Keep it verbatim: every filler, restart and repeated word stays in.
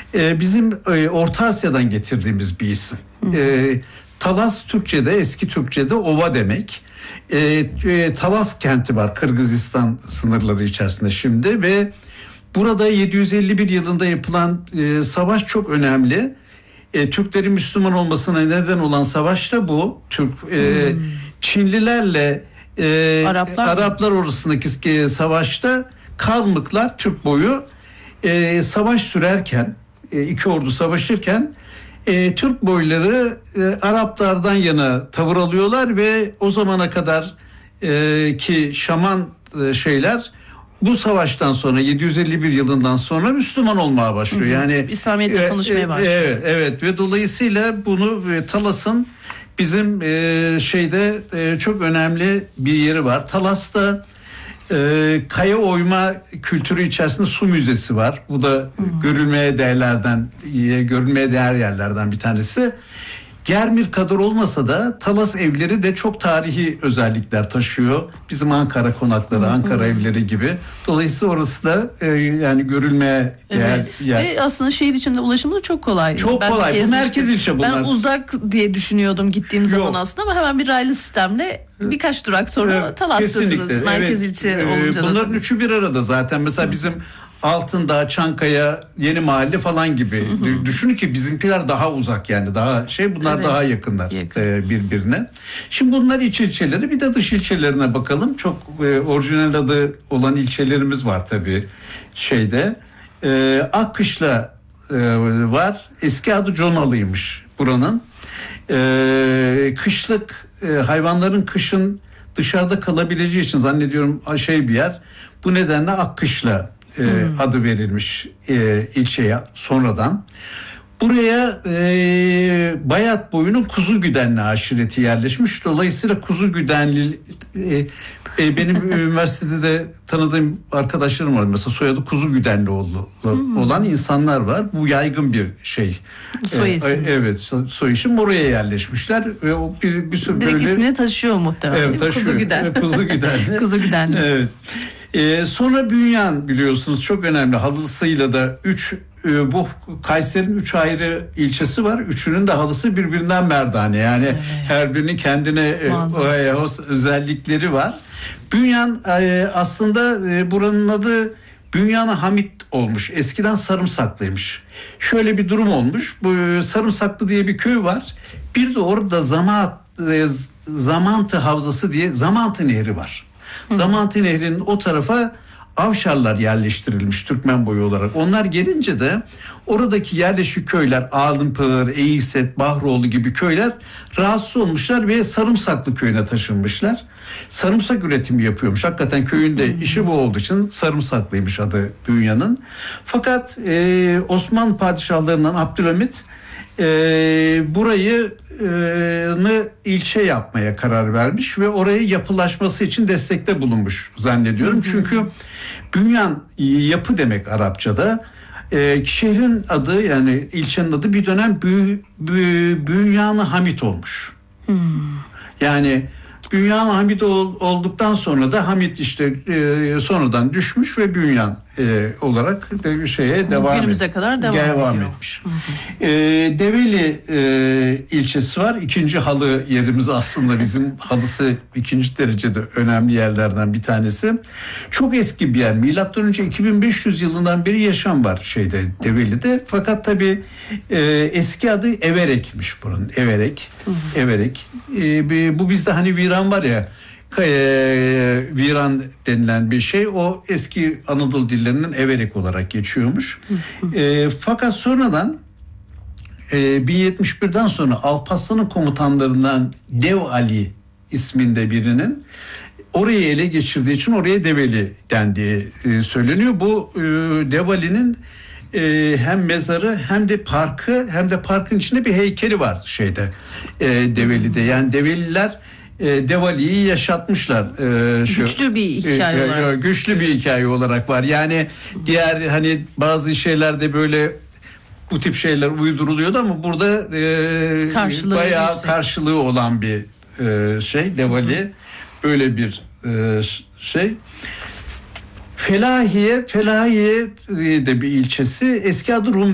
e, bizim e, Orta Asya'dan getirdiğimiz bir isim. E, Talas Türkçe'de, eski Türkçe'de ova demek. E, e, Talas kenti var Kırgızistan sınırları içerisinde şimdi ve burada yedi yüz elli bir yılında yapılan e, savaş çok önemli. E, Türklerin Müslüman olmasına neden olan savaş da bu. Türk e, hmm. Çinlilerle e, Araplar, Araplar arasındaki savaşta Kalmıklar Türk boyu e, savaş sürerken, e, iki ordu savaşırken e, Türk boyları e, Araplardan yana tavır alıyorlar ve o zamana kadar e, ki şaman e, şeyler bu savaştan sonra yedi yüz elli bir yılından sonra Müslüman olmaya başlıyor. Hı hı. Yani İslamiyetle e, tanışmaya başlıyor. Evet, evet ve dolayısıyla bunu e, Talas'ın bizim e, şeyde e, çok önemli bir yeri var. Talas'ta e, kaya oyma kültürü içerisinde su müzesi var. Bu da hı. görülmeye değerlerden, görülmeye değer yerlerden bir tanesi. Germir kadar olmasa da Talas evleri de çok tarihi özellikler taşıyor. Bizim Ankara konakları, hı hı. Ankara evleri gibi. Dolayısıyla orası da e, yani görülmeye değer evet. yer. Ve aslında şehir içinde ulaşımı da çok kolay. Çok ben kolay. Bu merkez ilçe bunlar. Ben uzak diye düşünüyordum gittiğim Yok. zaman aslında ama hemen bir raylı sistemle birkaç durak sonra evet, Talas'tasınız. Merkez evet. ilçe olunca da. Bunların üçü bir arada zaten. Mesela hı. bizim Altındağ, Çankaya, Yeni Mahalle falan gibi. Hı hı. Düşünün ki bizimkiler daha uzak yani daha şey bunlar evet. daha yakınlar Yakın. e, birbirine. Şimdi bunlar iç ilçeleri bir de dış ilçelerine bakalım. Çok e, orijinal adı olan ilçelerimiz var tabii şeyde. E, Akkışla e, var. Eski adı Conalı'ymış buranın. E, kışlık e, hayvanların kışın dışarıda kalabileceği için zannediyorum şey bir yer. Bu nedenle Akkışla E, hmm. adı verilmiş e, ilçeye sonradan. Buraya e, Bayat boyunun Kuzugüdenli aşireti yerleşmiş. Dolayısıyla Kuzugüdenli e, e, benim üniversitede de tanıdığım arkadaşlarım var. Mesela soyadı Kuzugüdenli hmm. olan insanlar var. Bu yaygın bir şey. Soy isim. E, evet, soy isim oraya yerleşmişler ve o bir bir sürü direkt böyle ismini taşıyor muhtemelen. Evet, taşıyor. Kuzugüden. Kuzugüdenli. Kuzugüdenli. Evet. Ee, sonra Bünyan biliyorsunuz çok önemli halısıyla da üç e, bu Kayseri'nin üç ayrı ilçesi var. Üçünün de halısı birbirinden merdane. Yani evet. her birinin kendine e, o, o özellikleri var. Bünyan e, aslında e, buranın adı Bünyan-ı Hamit olmuş. Eskiden Sarımsaklıymış. Şöyle bir durum olmuş. Bu Sarımsaklı diye bir köy var. Bir de orada Zaman e, Zamantı Havzası diye Zamantı Nehri var. Zamantı Nehri'nin o tarafa Avşarlar yerleştirilmiş Türkmen boyu olarak. Onlar gelince de oradaki yerleşik köyler Ağlımpınar, Eyiset, Bahroğlu gibi köyler rahatsız olmuşlar ve Sarımsaklı köyüne taşınmışlar. Sarımsak üretimi yapıyormuş. Hakikaten köyünde işi bu olduğu için Sarımsaklıymış adı Bünyan'ın. Fakat e, Osmanlı padişahlarından Abdülhamit e, burayı e, ilçe yapmaya karar vermiş ve oraya yapılaşması için destekte bulunmuş zannediyorum. Hı hı. Çünkü Bünyan yapı demek Arapçada. E, şehrin adı yani ilçenin adı bir dönem Bü, Bü, Bünyan-ı Hamit olmuş. Hı. Yani Bünyan Hamid ol, olduktan sonra da Hamid işte e, sonradan düşmüş ve Bünyan e, olarak de, şeye devam günümüze et, kadar devam, devam etmiş. Hı hı. E, Develi e, ilçesi var. İkinci halı yerimiz aslında bizim halısı ikinci derecede önemli yerlerden bir tanesi. Çok eski bir yer. Milattan önce iki bin beş yüz yılından beri yaşam var şeyde Develi'de. Fakat tabii e, eski adı Everek'miş bunun. Everek. Hı hı. Everek. E, bu bizde hani viran var ya e, viran denilen bir şey o eski Anadolu dillerinden Everek olarak geçiyormuş. Hı hı. E, fakat sonradan e, bin yetmiş birden sonra Alparslan'ın komutanlarından Dev Ali isminde birinin orayı ele geçirdiği için oraya Develi dendiği e, söyleniyor. Bu e, Dev Ali'nin e, hem mezarı hem de parkı hem de parkın içinde bir heykeli var şeyde e, Develi'de. Yani Develiler e, Devali'yi yaşatmışlar. E, şu, güçlü bir hikaye e, olarak. Güçlü bir hikaye olarak var. Yani diğer hani bazı şeylerde böyle bu tip şeyler uyduruluyordu ama burada e, karşılığı bayağı yüksek. karşılığı olan bir e, şey Devali. Böyle bir e, şey. Felahiye, Felahiye de bir ilçesi. Eski adı Rum